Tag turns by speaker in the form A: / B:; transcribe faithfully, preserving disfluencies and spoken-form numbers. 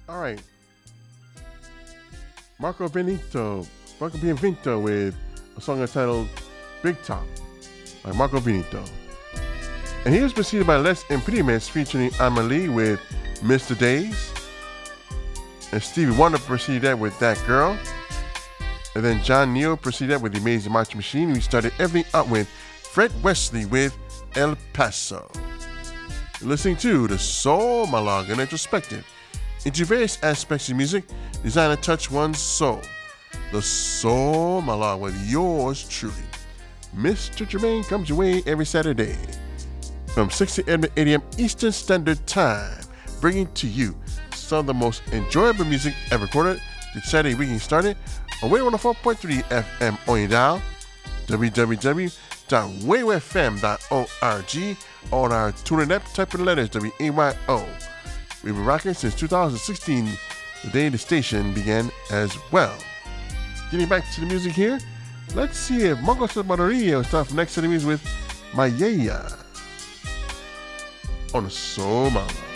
A: All right. Marco Benito, Marco Bienvento with a song entitled Big Top by Marco Benito. And he was preceded by Les Imprimes featuring Amelie with Mister Days. And Stevie Wonder preceded that with That Girl. And then John Neal preceded that with The Amazing March Machine. We started everything up with Fred Wesley with El Paso. You're listening to the Soul Monologue, an introspective into various aspects of music designed to touch one's soul. The Soul Monologue with yours truly, Mister Jermaine, comes your way every Saturday from six to eight a.m. Eastern Standard Time, bringing to you some of the most enjoyable music ever recorded. The Saturday weekend started on Wave one oh four point three F M on your dial, w w w dot wave f m dot org, on our TuneIn app, type in the letters W A Y O. We've been rocking since two thousand sixteen, the day the station began as well. Getting back to the music here, let's see if Mongo Sabadoria will start from next to the music with Mayaya on the Soul Monologue.